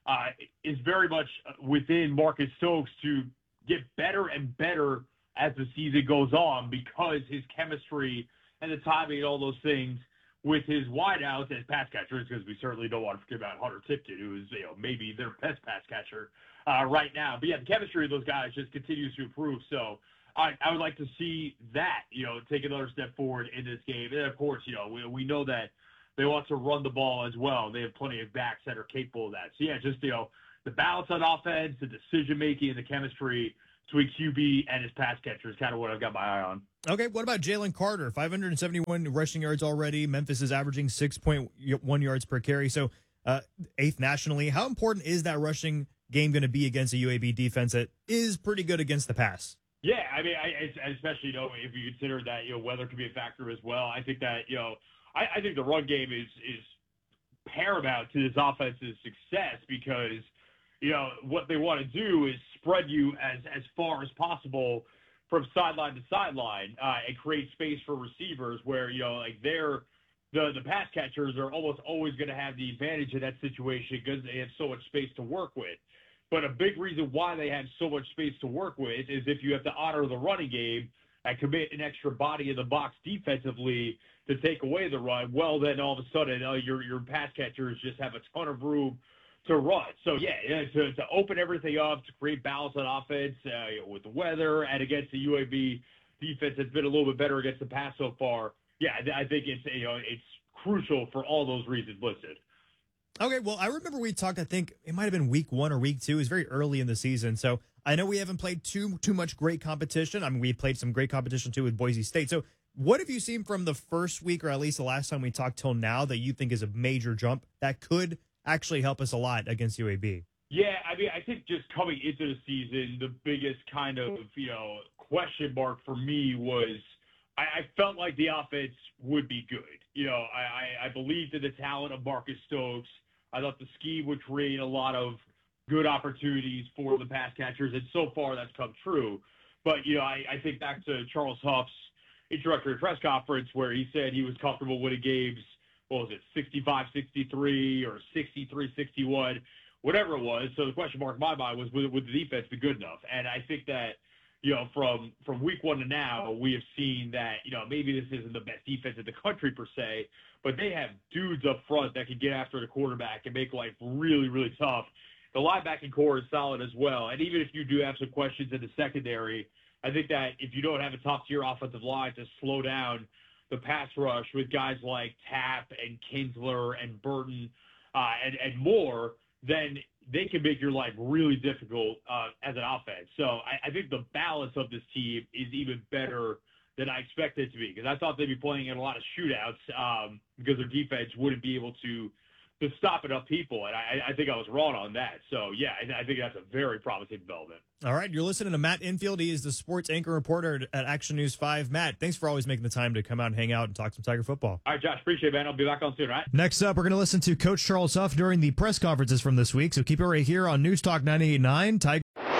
uh, is very much within Marcus Stokes to get better and better as the season goes on, because his chemistry and the timing and all those things with his wideouts as pass catchers, because we certainly don't want to forget about Hunter Tipton, who is, you know, maybe their best pass catcher uh, right now. But yeah, the chemistry of those guys just continues to improve. So I, I would like to see that, you know, take another step forward in this game. And of course, you know, we, we know that they want to run the ball as well. They have plenty of backs that are capable of that. So yeah, just, you know, the balance on offense, the decision making, and the chemistry between Q B and his pass catcher is kind of what I've got my eye on. Okay, what about Jalen Carter? five hundred seventy-one rushing yards already. Memphis is averaging six point one yards per carry, so uh, eighth nationally. How important is that rushing game going to be against a U A B defense that is pretty good against the pass? Yeah, I mean, I, especially, you know, if you consider that, you know, weather could be a factor as well. I think that, you know, I, I think the run game is is paramount to this offense's success, because, you know, what they want to do is spread you as, as far as possible from sideline to sideline uh, and create space for receivers where, you know, like they're the, the pass catchers are almost always going to have the advantage in that situation because they have so much space to work with. But a big reason why they have so much space to work with is if you have to honor the running game and commit an extra body in the box defensively to take away the run, well, then all of a sudden uh, your your pass catchers just have a ton of room to run. So, yeah, to, to open everything up, to create balance on offense uh, you know, with the weather and against the U A B defense that's been a little bit better against the pass so far, yeah, I think it's, you know, it's crucial for all those reasons listed. Okay, well, I remember we talked, I think it might have been week one or week two. It was very early in the season. So I know we haven't played too too much great competition. I mean, we played some great competition, too, with Boise State. So what have you seen from the first week, or at least the last time we talked till now, that you think is a major jump that could actually help us a lot against U A B? Yeah, I mean, I think just coming into the season, the biggest kind of, you know, question mark for me was I, I felt like the offense would be good. You know, I, I, I believed in the talent of Marcus Stokes. I thought the scheme would create a lot of good opportunities for the pass catchers, and so far that's come true. But, you know, I, I think back to Charles Huff's introductory press conference where he said he was comfortable winning games, what was it, sixty-five sixty-three or sixty-three sixty-one, whatever it was. So the question mark in my mind was, would, would the defense be good enough? And I think that, you know, from, from week one to now, we have seen that, you know, maybe this isn't the best defense in the country per se, but they have dudes up front that can get after the quarterback and make life really, really tough. The linebacking core is solid as well. And even if you do have some questions in the secondary, I think that if you don't have a top-tier offensive line to slow down the pass rush with guys like Tapp and Kinsler and Burton uh, and, and more, then they can make your life really difficult uh, as an offense. So I, I think the balance of this team is even better than I expected it to be, because I thought they'd be playing in a lot of shootouts um, because their defense wouldn't be able to to stop enough people, and I, I think I was wrong on that. So, yeah, I, I think that's a very promising development. All right, you're listening to Matt Infield. He is the sports anchor reporter at Action News five. Matt, thanks for always making the time to come out and hang out and talk some Tiger football. All right, Josh, appreciate it, man. I'll be back on soon, all right? Next up, we're going to listen to Coach Charles Huff during the press conferences from this week, so keep it right here on News Talk ninety-eight point nine. Tiger.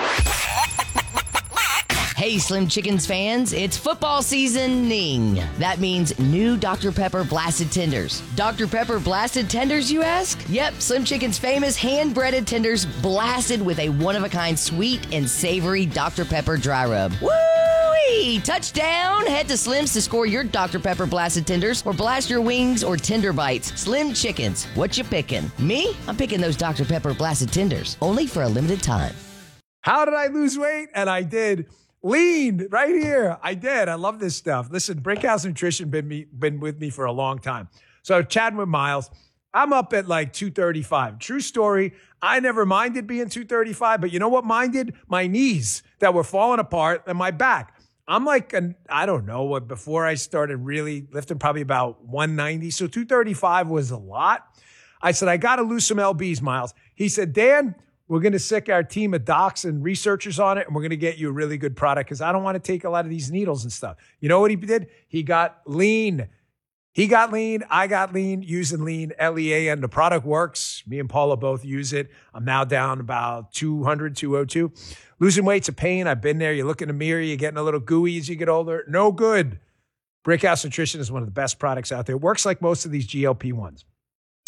Hey, Slim Chickens fans, it's football seasoning. That means new Doctor Pepper Blasted Tenders. Doctor Pepper Blasted Tenders, you ask? Yep, Slim Chicken's famous hand-breaded tenders blasted with a one-of-a-kind sweet and savory Doctor Pepper dry rub. Woo-wee! Touchdown! Head to Slim's to score your Doctor Pepper Blasted Tenders or blast your wings or tender bites. Slim Chickens, what you picking? Me? I'm picking those Doctor Pepper Blasted Tenders, only for a limited time. How did I lose weight? And I did. Lean right here. I did. I love this stuff. Listen, Brinkhouse Nutrition been me been with me for a long time. So chatting with Miles, I'm up at like two thirty-five. True story. I never minded being two thirty-five, but you know what minded? My knees that were falling apart and my back. I'm like, an, I don't know what, before I started really lifting, probably about one ninety. So two thirty-five was a lot. I said, I got to lose some L Bs, Miles. He said, Dan, we're going to sick our team of docs and researchers on it, and we're going to get you a really good product because I don't want to take a lot of these needles and stuff. You know what he did? He got lean. He got lean. I got lean using lean, L E A N. The product works. Me and Paula both use it. I'm now down about two hundred, two oh two. Losing weight's a pain. I've been there. You look in the mirror, you're getting a little gooey as you get older. No good. Brickhouse Nutrition is one of the best products out there. It works like most of these G L P ones.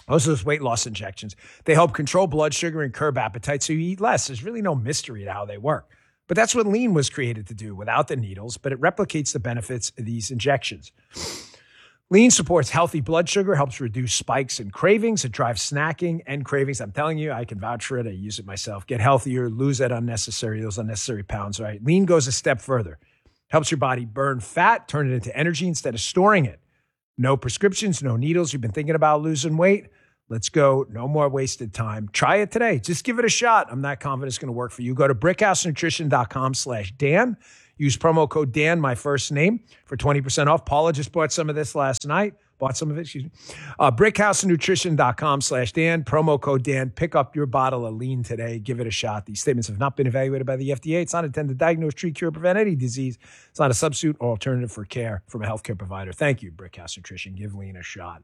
Those are those weight loss injections. They help control blood sugar and curb appetite so you eat less. There's really no mystery to how they work. But that's what Lean was created to do without the needles, but it replicates the benefits of these injections. Lean supports healthy blood sugar, helps reduce spikes and cravings. It drives snacking and cravings. I'm telling you, I can vouch for it. I use it myself. Get healthier, lose that unnecessary, those unnecessary pounds, right? Lean goes a step further. Helps your body burn fat, turn it into energy instead of storing it. No prescriptions, no needles. You've been thinking about losing weight? Let's go. No more wasted time. Try it today. Just give it a shot. I'm not confident it's going to work for you. Go to brickhousenutrition.com slash Dan. Use promo code Dan, my first name, for twenty percent off. Paula just bought some of this last night. Bought some of it, excuse me. Uh, brickhousenutrition.com slash Dan. Promo code Dan. Pick up your bottle of Lean today. Give it a shot. These statements have not been evaluated by the F D A. It's not intended to diagnose, treat, cure, prevent any disease. It's not a substitute or alternative for care from a healthcare provider. Thank you, Brickhouse Nutrition. Give Lean a shot.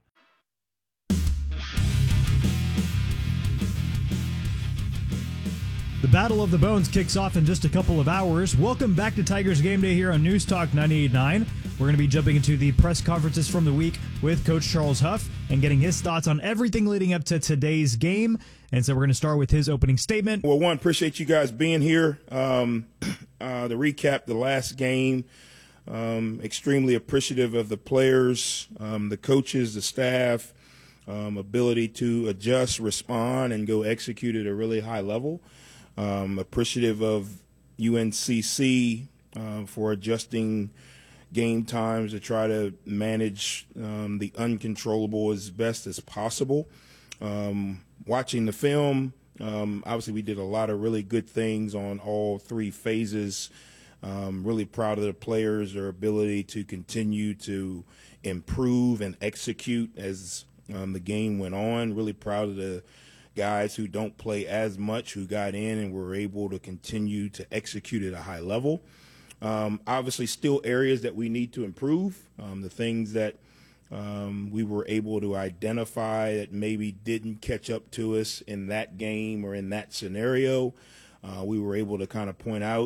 The Battle of the Bones kicks off in just a couple of hours. Welcome back to Tigers Game Day here on News Talk ninety-eight point nine. We're going to be jumping into the press conferences from the week with Coach Charles Huff and getting his thoughts on everything leading up to today's game. And so we're going to start with his opening statement. Well, one, appreciate you guys being here. Um, uh, to recap the last game, um, extremely appreciative of the players, um, the coaches, the staff, um, ability to adjust, respond, and go execute at a really high level. Um, appreciative of U N C C uh, for adjusting game times to try to manage um, the uncontrollable as best as possible. Um, watching the film, um, obviously we did a lot of really good things on all three phases. Um, really proud of the players, their ability to continue to improve and execute as um, the game went on. Really proud of the guys who don't play as much, who got in and were able to continue to execute at a high level. Um, obviously, still areas that we need to improve. Um, the things that um, we were able to identify that maybe didn't catch up to us in that game or in that scenario, uh, we were able to kind of point out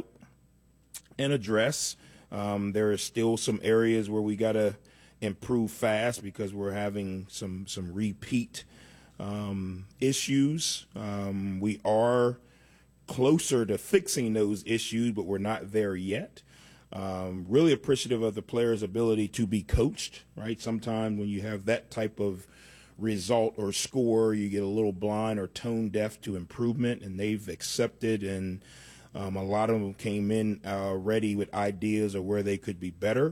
and address. Um, there are still some areas where we got to improve fast because we're having some some repeat Um, issues. Um, we are closer to fixing those issues, but we're not there yet. Um, really appreciative of the players' ability to be coached, right? Sometimes when you have that type of result or score, you get a little blind or tone deaf to improvement, and they've accepted, and um, a lot of them came in uh, ready with ideas of where they could be better.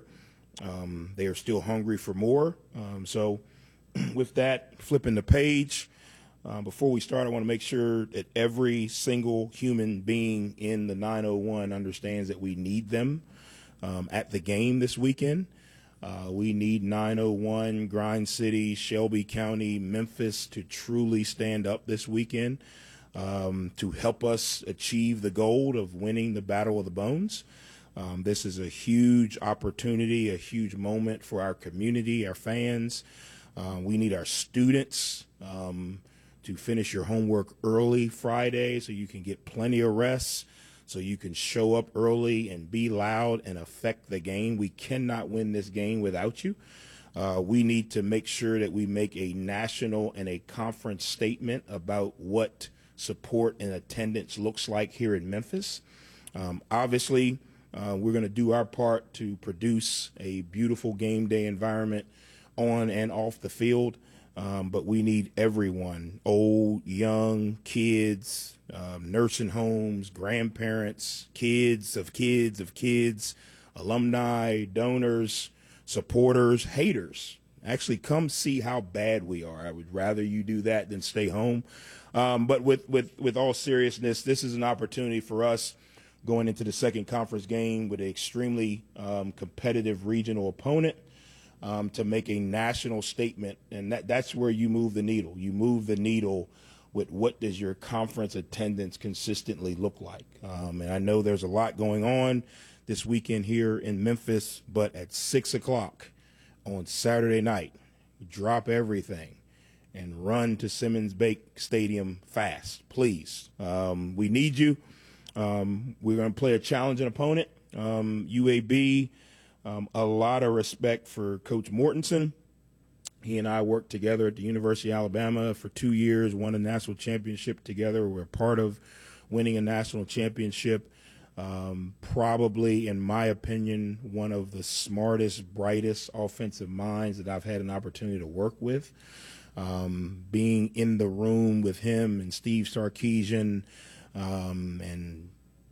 Um, they are still hungry for more. Um, so with that, flipping the page, uh, before we start, I want to make sure that every single human being in the nine oh one understands that we need them um, at the game this weekend. Uh, we need nine oh one, Grind City, Shelby County, Memphis to truly stand up this weekend um, to help us achieve the goal of winning the Battle of the Bones. Um, this is a huge opportunity, a huge moment for our community, our fans. Uh, we need our students um, to finish your homework early Friday so you can get plenty of rest, so you can show up early and be loud and affect the game. We cannot win this game without you. Uh, we need to make sure that we make a national and a conference statement about what support and attendance looks like here in Memphis. Um, obviously, uh, we're going to do our part to produce a beautiful game day environment on and off the field, um, but we need everyone, old, young, kids, um, nursing homes, grandparents, kids of kids of kids, alumni, donors, supporters, haters. Actually, come see how bad we are. I would rather you do that than stay home. Um, but with, with, with all seriousness, this is an opportunity for us going into the second conference game with an extremely um, competitive regional opponent. Um, to make a national statement, and that, that's where you move the needle. You move the needle with what does your conference attendance consistently look like. Um, and I know there's a lot going on this weekend here in Memphis, but at six o'clock on Saturday night, drop everything and run to Simmons Bank Stadium fast, please. Um, we need you. Um, we're going to play a challenging opponent, um, U A B. Um, a lot of respect for Coach Mortensen. He and I worked together at the University of Alabama for two years, won a national championship together. We're part of winning a national championship. Um, probably, in my opinion, one of the smartest, brightest offensive minds that I've had an opportunity to work with. Um, being in the room with him and Steve Sarkisian um, and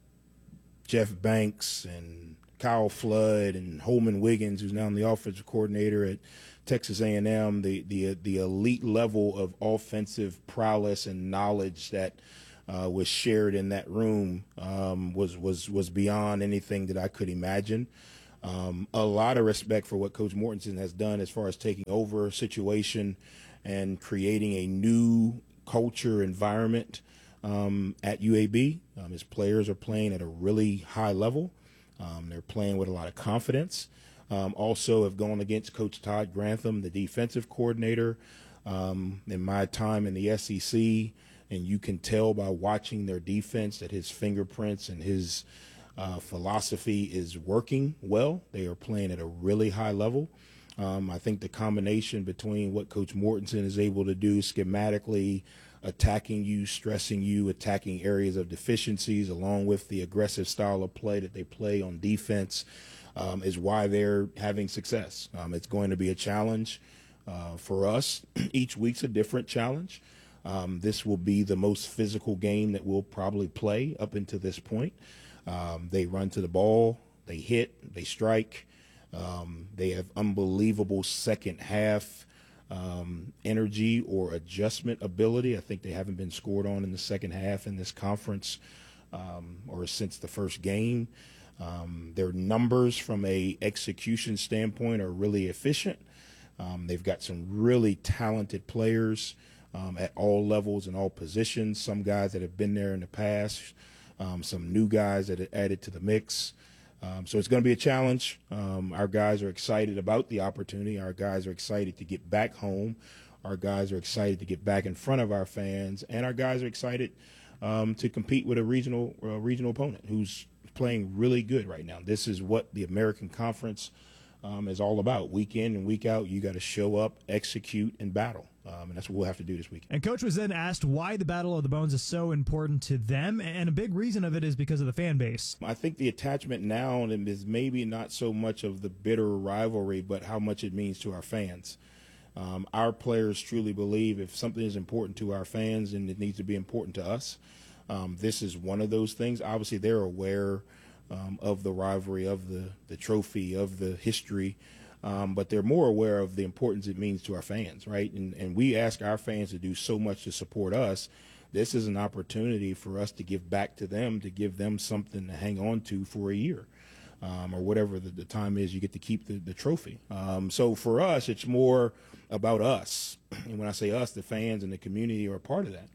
Jeff Banks and Kyle Flood and Holman Wiggins, who's now the offensive coordinator at Texas A and M, the, the, the elite level of offensive prowess and knowledge that Uh, was shared in that room um, was was was beyond anything that I could imagine. Um, a lot of respect for what Coach Mortensen has done as far as taking over a situation and creating a new culture environment um, at U A B. Um, his players are playing at a really high level. Um, they're playing with a lot of confidence. Um, also have gone against Coach Todd Grantham, the defensive coordinator. Um, in my time in the S E C, and you can tell by watching their defense that his fingerprints and his uh, philosophy is working well. They are playing at a really high level. Um, I think the combination between what Coach Mortensen is able to do schematically, attacking you, stressing you, attacking areas of deficiencies, along with the aggressive style of play that they play on defense, um, is why they're having success. Um, it's going to be a challenge uh, for us. Each week's a different challenge. Um, this will be the most physical game that we'll probably play up until this point. Um, they run to the ball, they hit, they strike. Um, they have unbelievable second half um, energy or adjustment ability. I think they haven't been scored on in the second half in this conference um, or since the first game. Um, their numbers from a execution standpoint are really efficient. Um, they've got some really talented players Um, at all levels and all positions, some guys that have been there in the past, um, some new guys that are added to the mix. Um, so it's going to be a challenge. Um, our guys are excited about the opportunity. Our guys are excited to get back home. Our guys are excited to get back in front of our fans. And our guys are excited um, to compete with a regional uh, regional opponent who's playing really good right now. This is what the American Conference um, is all about. Week in and week out, you got to show up, execute, and battle. Um, and that's what we'll have to do this week. And Coach was then asked why the Battle of the Bones is so important to them, and a big reason of it is because of the fan base. I think the attachment now is maybe not so much of the bitter rivalry, but how much it means to our fans. Um, our players truly believe if something is important to our fans, then it needs to be important to us. Um, this is one of those things. Obviously, they're aware um, of the rivalry, of the, the trophy, of the history. Um, but they're more aware of the importance it means to our fans, right? And, and we ask our fans to do so much to support us. This is an opportunity for us to give back to them, to give them something to hang on to for a year um, or whatever the, the time is you get to keep the, the trophy. Um, so for us, it's more about us. And when I say us, the fans and the community are a part of that.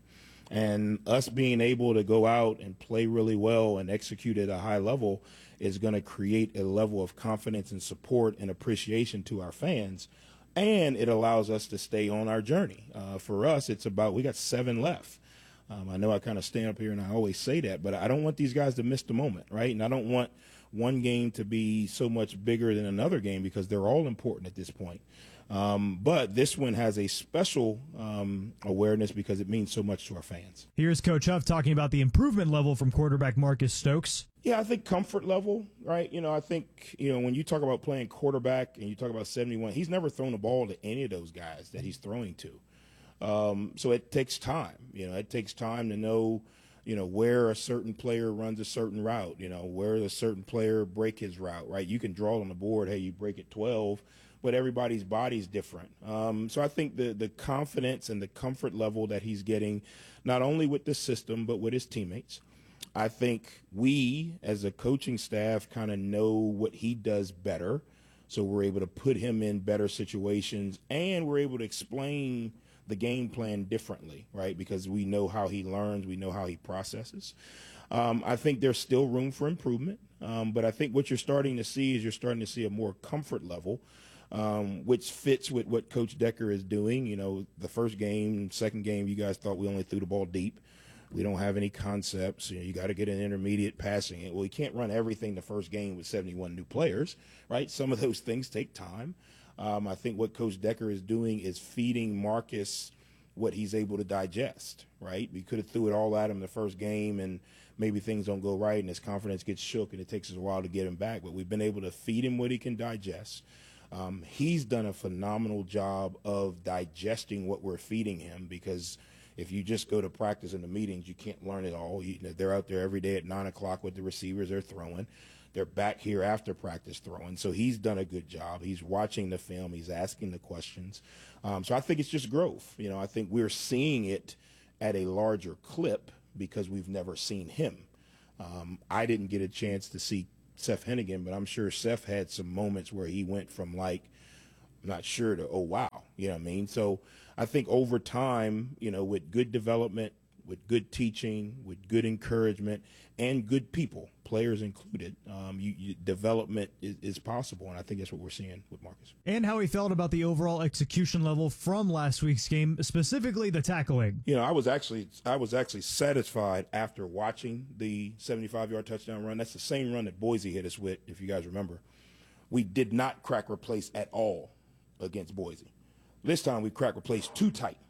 And us being able to go out and play really well and execute at a high level is going to create a level of confidence and support and appreciation to our fans, and it allows us to stay on our journey. Uh, for us, it's about we got seven left. Um, I know I kind of stand up here and I always say that, but I don't want these guys to miss the moment, right? And I don't want one game to be so much bigger than another game because they're all important at this point. Um, but this one has a special um, awareness because it means so much to our fans. Here's Coach Huff talking about the improvement level from quarterback Marcus Stokes. Yeah, I think comfort level, right? You know, I think, you know, when you talk about playing quarterback and you talk about seventy-one, he's never thrown the ball to any of those guys that he's throwing to. Um, so it takes time. You know, it takes time to know, you know, where a certain player runs a certain route, you know, where a certain player break his route, right? You can draw on the board, hey, you break it twelve, but everybody's body's different. Um, so I think the the confidence and the comfort level that he's getting, not only with the system, but with his teammates. I think we, as a coaching staff, kind of know what he does better, so we're able to put him in better situations, and we're able to explain the game plan differently, right, because we know how he learns, we know how he processes. Um, I think there's still room for improvement, um, but I think what you're starting to see is you're starting to see a more comfort level, um, which fits with what Coach Decker is doing. You know, the first game, second game, you guys thought we only threw the ball deep. We don't have any concepts. You know, you got to get an intermediate passing it. Well, you can't run everything the first game with seventy-one new players, right? Some of those things take time. Um, I think what Coach Decker is doing is feeding Marcus what he's able to digest, right? We could have threw it all at him the first game and maybe things don't go right and his confidence gets shook and it takes us a while to get him back. But we've been able to feed him what he can digest. Um, he's done a phenomenal job of digesting what we're feeding him, because if you just go to practice in the meetings, you can't learn it all. You, they're out there every day at nine o'clock with the receivers. They're throwing. They're back here after practice throwing. So he's done a good job. He's watching the film. He's asking the questions. Um, so I think it's just growth. You know, I think we're seeing it at a larger clip because we've never seen him. Um, I didn't get a chance to see Seth Hennigan, but I'm sure Seth had some moments where he went from like, I'm not sure, to, oh, wow. You know what I mean? So I think over time, you know, with good development, with good teaching, with good encouragement, and good people, players included, um, you, you, development is, is possible, and I think that's what we're seeing with Marcus. And how he felt about the overall execution level from last week's game, specifically the tackling. You know, I was actually I was actually satisfied after watching the seventy-five-yard touchdown run. That's the same run that Boise hit us with, if you guys remember. We did not crack replace at all against Boise. This time we crack replace too tight.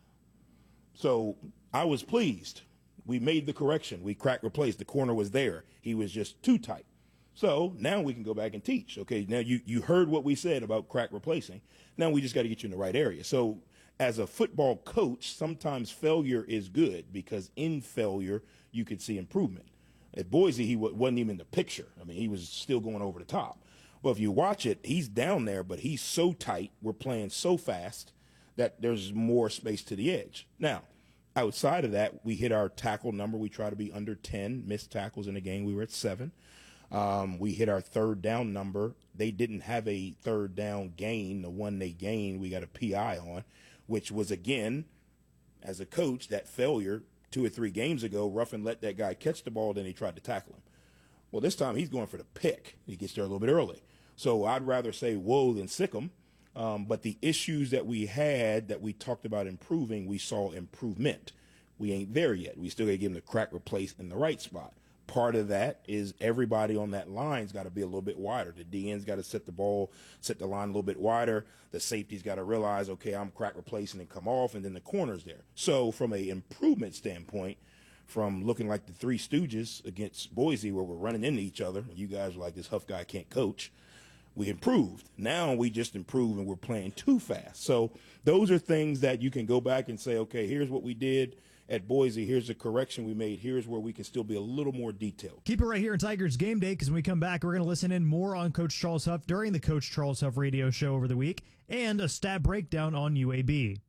So I was pleased. We made the correction. We cracked replace. The corner was there. He was just too tight. So now we can go back and teach. Okay, now you, you heard what we said about crack replacing. Now we just got to get you in the right area. So as a football coach, sometimes failure is good, because in failure you could see improvement. At Boise, he w- wasn't even in the picture. I mean, he was still going over the top. Well, if you watch it, he's down there, but he's so tight, we're playing so fast that there's more space to the edge. Now, outside of that, we hit our tackle number. We try to be under ten missed tackles in the game. We were at seven. Um, we hit our third down number. They didn't have a third down gain. The one they gained, we got a P I on, which was, again, as a coach, that failure two or three games ago. Ruffin let that guy catch the ball, then he tried to tackle him. Well, this time he's going for the pick. He gets there a little bit early. So I'd rather say whoa than sick him. Um, but the issues that we had that we talked about improving, we saw improvement. We ain't there yet. We still got to give him the crack replace in the right spot. Part of that is everybody on that line's got to be a little bit wider. The D N's got to set the ball, set the line a little bit wider. The safety's got to realize, okay, I'm crack replacing and come off, and then the corner's there. So from an improvement standpoint, from looking like the Three Stooges against Boise where we're running into each other, you guys are like, this Huff guy can't coach, we improved. Now we just improve and we're playing too fast. So those are things that you can go back and say, okay, here's what we did at Boise. Here's the correction we made. Here's where we can still be a little more detailed. Keep it right here in Tigers Game Day, because when we come back, we're going to listen in more on Coach Charles Huff during the Coach Charles Huff radio show over the week, and a stat breakdown on U A B.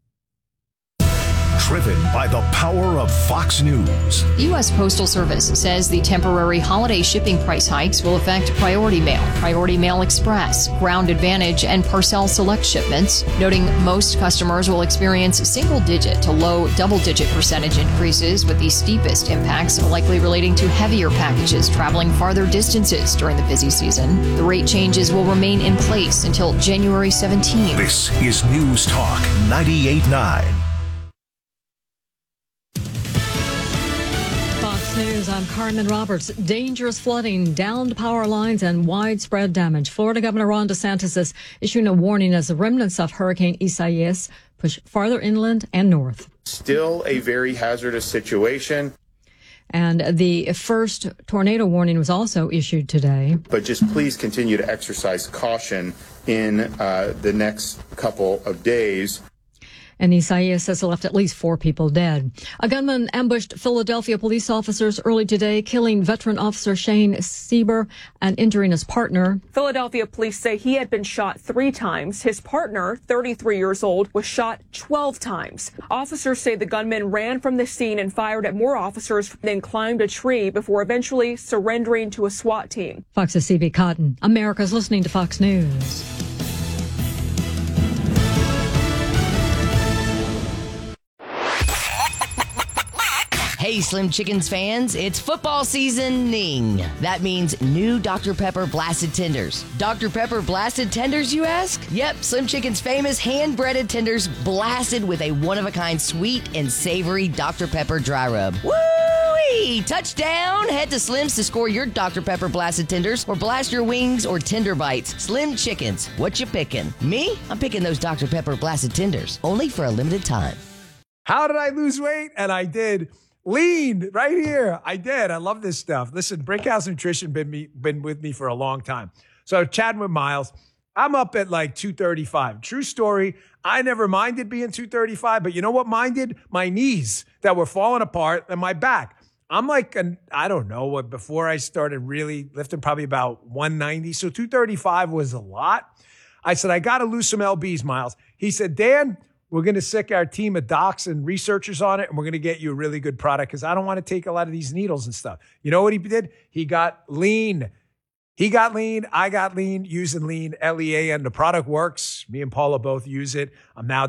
Driven by the power of Fox News. The U S Postal Service says the temporary holiday shipping price hikes will affect Priority Mail, Priority Mail Express, Ground Advantage, and Parcel Select shipments, noting most customers will experience single-digit to low double-digit percentage increases, with the steepest impacts likely relating to heavier packages traveling farther distances during the busy season. The rate changes will remain in place until January seventeenth. This is News Talk ninety-eight point nine. News, I'm Carmen Roberts. Dangerous flooding, downed power lines, and widespread damage. Florida Governor Ron DeSantis is issuing a warning as the remnants of Hurricane Isaias push farther inland and north. Still a very hazardous situation. And the first tornado warning was also issued today. But just please continue to exercise caution in uh, the next couple of days. And Isaias has left at least four people dead. A gunman ambushed Philadelphia police officers early today, killing veteran officer Shane Sieber and injuring his partner. Philadelphia police say he had been shot three times. His partner, thirty-three years old, was shot twelve times. Officers say the gunman ran from the scene and fired at more officers, then climbed a tree before eventually surrendering to a SWAT team. Fox's C B Cotton. America's listening to Fox News. Hey, Slim Chickens fans, it's football seasoning. That means new Doctor Pepper Blasted Tenders. Doctor Pepper Blasted Tenders, you ask? Yep, Slim Chicken's famous hand-breaded tenders blasted with a one-of-a-kind sweet and savory Doctor Pepper dry rub. Woo! Hey, touchdown! Head to Slim's to score your Doctor Pepper Blasted Tenders or blast your wings or tender bites. Slim Chickens, what you picking? Me? I'm picking those Doctor Pepper Blasted Tenders, only for a limited time. How did I lose weight? And I did. Lean right here. I did. I love this stuff. Listen, Brickhouse Nutrition been me been with me for a long time. So chatting with Miles, I'm up at like two thirty-five. True story. I never minded being two thirty-five, but you know what minded? My knees that were falling apart and my back. I'm like, an, I don't know what, before I started really lifting, probably about one ninety. So two thirty-five was a lot. I said, I got to lose some L Bs, Miles. He said, Dan, we're going to sick our team of docs and researchers on it, and we're going to get you a really good product because I don't want to take a lot of these needles and stuff. You know what he did? He got lean. He got lean. I got lean using lean, L E A N. The product works. Me and Paula both use it. I'm now